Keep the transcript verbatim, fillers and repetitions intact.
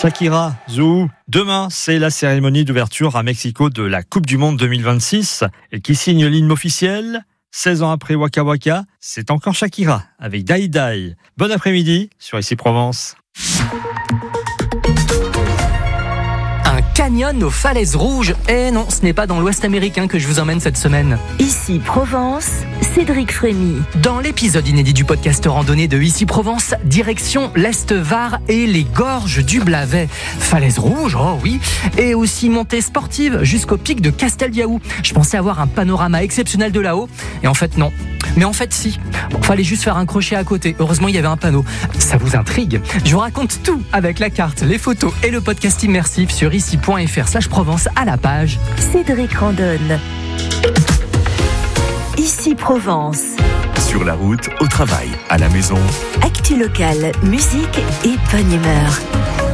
Shakira, Zou. Demain, c'est la cérémonie d'ouverture à Mexico de la Coupe du Monde deux mille vingt-six. Et qui signe l'hymne officiel ? seize ans après Waka Waka, c'est encore Shakira avec Dai Dai. Bon après-midi sur Ici Provence. Un canyon aux falaises rouges. Eh non, ce n'est pas dans l'Ouest américain que je vous emmène cette semaine. Ici Provence, Cédric Frémy. Dans l'épisode inédit du podcast randonnée de Ici Provence, direction l'Est-Var et les gorges du Blavet. Falaises rouges, oh oui, et aussi montée sportive jusqu'au pic de Castelbiaou. Je pensais avoir un panorama exceptionnel de là-haut, et en fait non. Mais en fait si. Bon, fallait juste faire un crochet à côté. Heureusement il y avait un panneau. Ça vous intrigue ? Je vous raconte tout avec la carte, les photos et le podcast immersif sur ici.fr slash Provence à la page Cédric randonne. Ici Provence. Sur la route, au travail, à la maison. Actu locale, musique et bonne humeur.